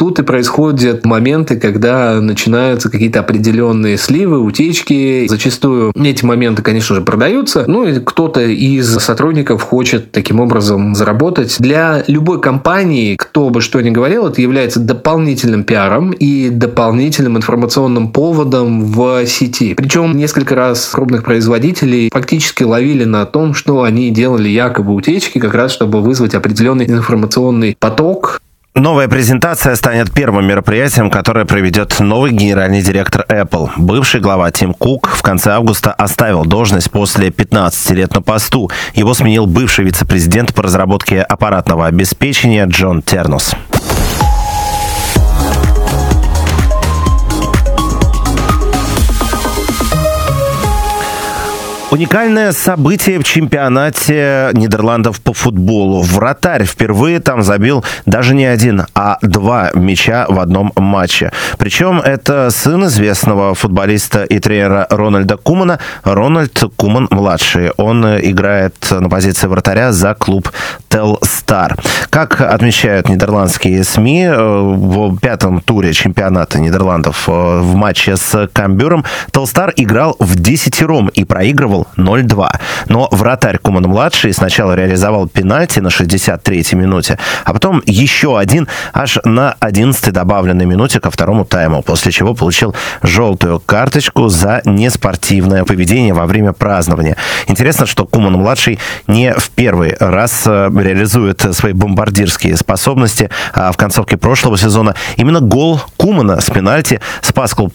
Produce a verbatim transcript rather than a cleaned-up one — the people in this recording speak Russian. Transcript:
тут и происходят моменты, когда начинаются какие-то определенные сливы, утечки. Зачастую эти моменты, конечно же, продаются. Ну и кто-то из сотрудников хочет таким образом заработать. Для любой компании, кто бы что ни говорил, это является дополнительным пиаром и дополнительным информационным поводом в сети. Причем несколько раз крупных производителей фактически ловили на том, что они делали якобы утечки, как раз чтобы вызвать определенный информационный поток. Новая презентация станет первым мероприятием, которое проведет новый генеральный директор Apple. Бывший глава Тим Кук в конце августа оставил должность после пятнадцати лет на посту. Его сменил бывший вице-президент по разработке аппаратного обеспечения Джон Тернус. Уникальное событие в чемпионате Нидерландов по футболу. Вратарь впервые там забил даже не один, а два мяча в одном матче. Причем это сын известного футболиста и тренера Рональда Кумана, Рональд Куман-младший. Он играет на позиции вратаря за клуб Телстар. Как отмечают нидерландские СМИ, в пятом туре чемпионата Нидерландов в матче с Камбюром Телстар играл в десятером и проигрывал ноль-два. Но вратарь Куман-младший сначала реализовал пенальти на шестьдесят третьей минуте, а потом еще один аж на одиннадцатой добавленной минуте ко второму тайму, после чего получил желтую карточку за неспортивное поведение во время празднования. Интересно, что Куман-младший не в первый раз реализует свои бомбардирские способности. А в концовке прошлого сезона именно гол Кумана с пенальти спас клуб